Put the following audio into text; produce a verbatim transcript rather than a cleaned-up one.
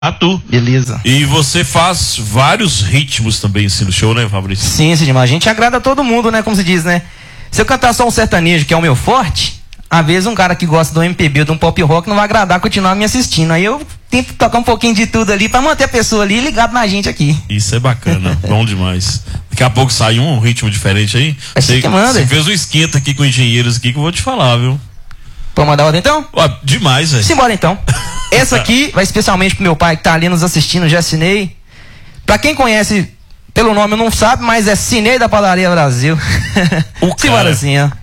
Atu. Beleza. E você faz vários ritmos também assim no show, né, Fabrício? Sim, sim, a gente agrada a todo mundo, né? Como se diz, né? Se eu cantar só um sertanejo, que é o meu forte, às vezes um cara que gosta do M P B ou de um pop rock não vai agradar continuar me assistindo. Aí eu tento tocar um pouquinho de tudo ali pra manter a pessoa ali ligada na gente aqui. Isso é bacana, bom demais. Daqui a pouco sai um ritmo diferente aí. Você que manda. Você fez um esquenta aqui com engenheiros aqui que eu vou te falar, viu? Pode mandar ordem então? Ó, demais, velho. Simbora então. Essa aqui vai especialmente pro meu pai que tá ali nos assistindo, já assinei. Pra quem conhece pelo nome não sabe, mas é Cinei da Padaria Brasil. O Simbora assim, ó.